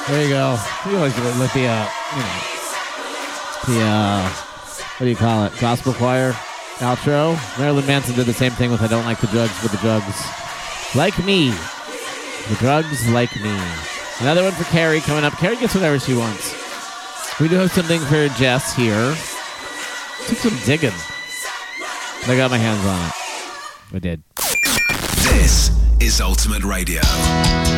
There you go. We always do it with the, what do you call it? Gospel choir outro. Marilyn Manson did the same thing with I Don't Like the Drugs with the Drugs. Like me. The drugs like me. Another one for Carrie coming up. Carrie gets whatever she wants. We do have something for Jess here. Took some digging. I got my hands on it. I did. This is Ultimate Radio.